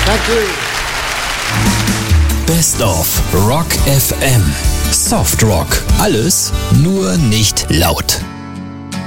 Danke. Best of Rock FM. Soft Rock. Alles nur nicht laut.